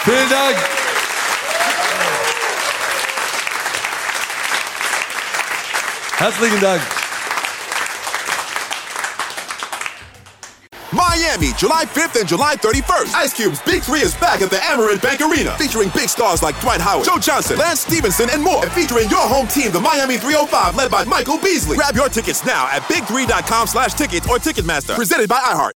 Vielen Dank. Herzlichen Dank. Miami, July 5th and July 31st. Ice Cube's Big 3 is back at the Amerant Bank Arena, featuring big stars like Dwight Howard, Joe Johnson, Lance Stevenson, and more. And featuring your home team, the Miami 305, led by Michael Beasley. Grab your tickets now at big3.com/tickets or Ticketmaster. Presented by iHeart.